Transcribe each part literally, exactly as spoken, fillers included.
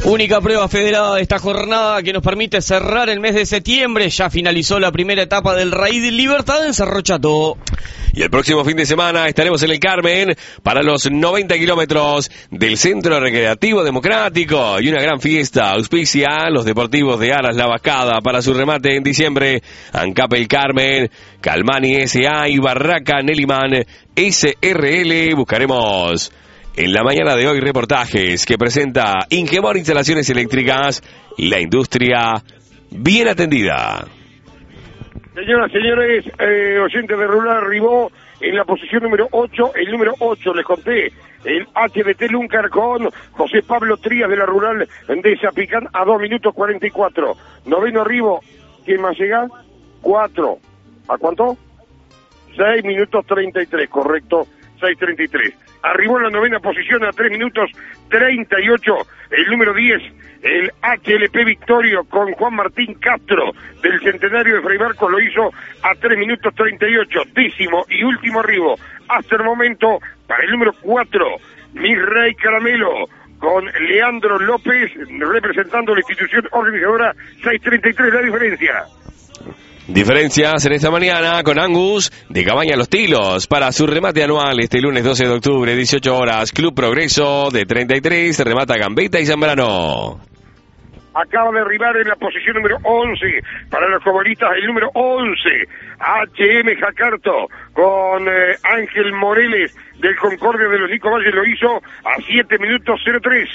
Única prueba federada de esta jornada que nos permite cerrar el mes de septiembre. Ya finalizó la primera etapa del Raíz Libertad en Cerro Chato. Y el próximo fin de semana estaremos en el Carmen para los noventa kilómetros del Centro Recreativo Democrático y una gran fiesta. Auspicia los deportivos de Aras La Vascada para su remate en diciembre. ANCAP El Carmen, Calmani S A y Barraca Neliman S R L. Buscaremos en la mañana de hoy reportajes que presenta Ingemor Instalaciones Eléctricas, la industria bien atendida. Señoras, señores, eh, oyentes de Rural, arribó en la posición número ocho, el número ocho, les conté, el H D T Luncar con José Pablo Trías de la Rural de Zapicán a dos minutos cuarenta y cuatro. Noveno arribo, ¿quién más llega? cuatro. ¿A cuánto? seis minutos treinta y tres, correcto, seis treinta y tres. Arribó en la novena posición a tres minutos treinta y ocho, el número diez, el H L P Victorio con Juan Martín Castro del Centenario de Fray Barcos, lo hizo a tres minutos treinta y ocho, décimo y último arribo hasta el momento para el número cuatro, Mi Rey Caramelo con Leandro López representando la institución organizadora, seis treinta y tres la diferencia. Diferencias en esta mañana con Angus de Cabaña Los Tilos para su remate anual este lunes doce de octubre, dieciocho horas. Club Progreso de treinta y tres, remata Gambetta y Zambrano. Acaba de arribar en la posición número once para los futbolistas, el número once, H M Jacarto con eh, Ángel Moreles del Concordia de los Nico Valle, lo hizo a siete minutos cero tres.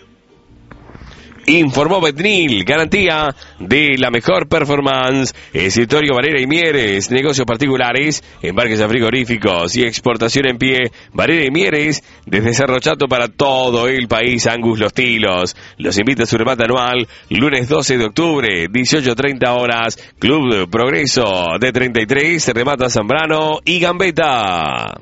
Informó Betnil, garantía de la mejor performance. Escritorio Varela y Mieres, negocios particulares, embarques a frigoríficos y exportación en pie. Varela y Mieres, desde Cerro Chato para todo el país. Angus Los Tilos los invita a su remate anual, lunes doce de octubre, dieciocho treinta horas. Club Progreso de treinta y tres, remata Zambrano y Gambetta.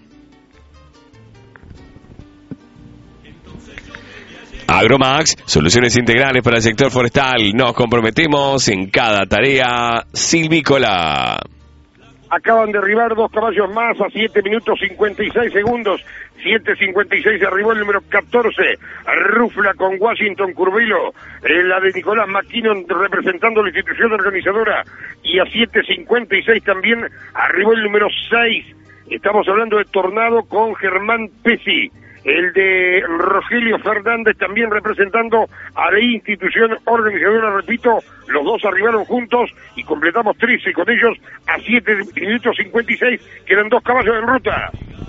Agromax, soluciones integrales para el sector forestal. Nos comprometemos en cada tarea silvícola. Acaban de arribar dos caballos más a siete minutos cincuenta y seis segundos. siete cincuenta y seis arribó el número catorce, Rufla con Washington Curvelo, eh, la de Nicolás McKinnon representando la institución organizadora. Y a siete cincuenta y seis también arribó el número seis. Estamos hablando de Tornado con Germán Pesi. El de Rogelio Fernández también representando a la institución organizadora, repito, los dos arribaron juntos y completamos trece con ellos a siete minutos cincuenta y seis, quedan dos caballos en ruta.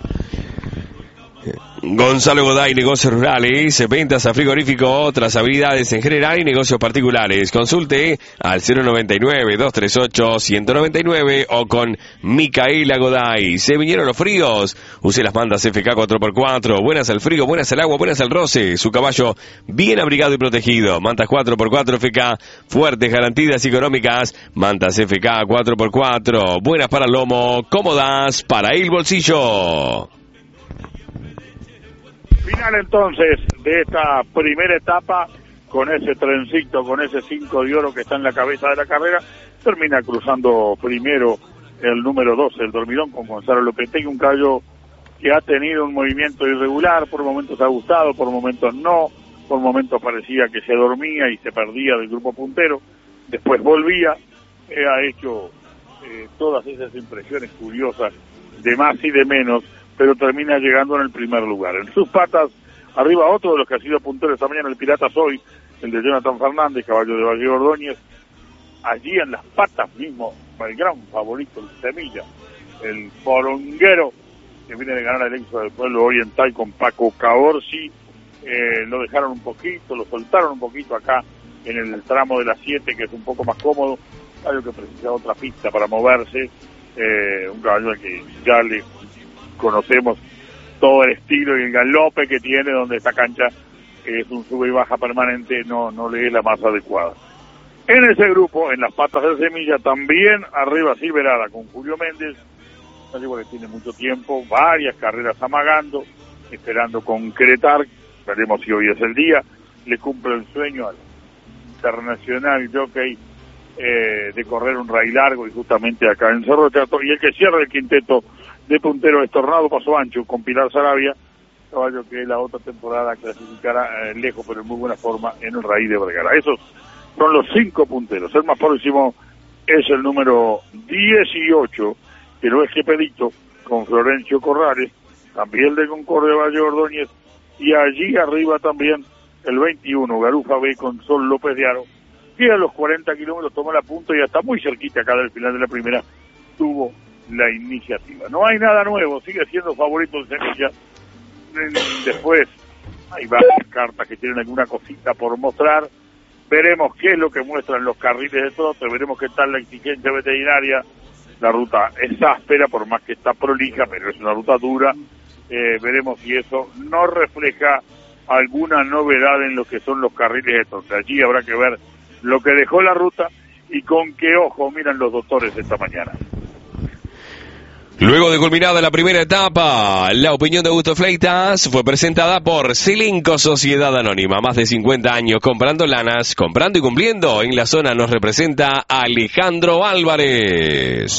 Gonzalo Goday, negocios rurales, ventas a frigorífico, otras habilidades en general y negocios particulares. Consulte al cero noventa y nueve, doscientos treinta y ocho, ciento noventa y nueve o con Micaela Goday. Se vinieron los fríos, use las mantas F K cuatro por cuatro, buenas al frío, buenas al agua, buenas al roce, su caballo bien abrigado y protegido. Mantas cuatro por cuatro F K, fuertes, garantías y económicas. Mantas F K cuatro por cuatro, buenas para el lomo, cómodas para el bolsillo. Final entonces de esta primera etapa, con ese trencito, con ese cinco de oro que está en la cabeza de la carrera, termina cruzando primero el número doce, el Dormidón, con Gonzalo Lopetegui, un caballo que ha tenido un movimiento irregular, por momentos ha gustado, por momentos no, por momentos parecía que se dormía y se perdía del grupo puntero, después volvía, eh, ha hecho eh, todas esas impresiones curiosas de más y de menos, pero termina llegando en el primer lugar. En sus patas, arriba otro de los que ha sido puntero esta mañana, el Pirata Soy, el de Jonathan Fernández, caballo de Valle Ordóñez. Allí en las patas mismo, el gran favorito, el Semilla, el poronguero, que viene de ganar el Éxodo del Pueblo Oriental con Paco Caorsi. Eh, lo dejaron un poquito, lo soltaron un poquito acá en el tramo de las siete, que es un poco más cómodo, algo que precisa otra pista para moverse. Eh, un caballo al que ya le conocemos todo el estilo y el galope que tiene, donde esta cancha es un sube y baja permanente, no no le es la más adecuada. En ese grupo, en las patas del Semilla, también arriba Silverada con Julio Méndez, no digo que tiene mucho tiempo, varias carreras amagando, esperando concretar, veremos si hoy es el día, le cumple el sueño al internacional jockey eh, de correr un raíl largo y justamente acá en Cerro Chato, y el que cierra el quinteto de puntero es Tornado Paso Ancho con Pilar Sarabia, caballo que la otra temporada clasificará eh, lejos, pero en muy buena forma en el Raíz de Vergara. Esos son los cinco punteros. El más próximo es el número dieciocho, que no es Gepedito, con Florencio Corrales, también de Concordia Valle Ordóñez, y allí arriba también el veintiuno, Garufa B con Sol López de Aro, que a los cuarenta kilómetros tomó la punta y hasta muy cerquita acá del final de la primera tuvo la iniciativa. No hay nada nuevo, sigue siendo favorito en Semilla. Después hay varias cartas que tienen alguna cosita por mostrar. Veremos qué es lo que muestran los carriles de trote, veremos qué tal la exigencia veterinaria. La ruta es áspera, por más que está prolija, pero es una ruta dura. Eh, veremos si eso no refleja alguna novedad en lo que son los carriles de trote. Allí habrá que ver lo que dejó la ruta y con qué ojo miran los doctores esta mañana. Luego de culminada la primera etapa, la opinión de Augusto Fleitas fue presentada por Selinco Sociedad Anónima. Más de cincuenta años comprando lanas, comprando y cumpliendo. En la zona nos representa Alejandro Álvarez.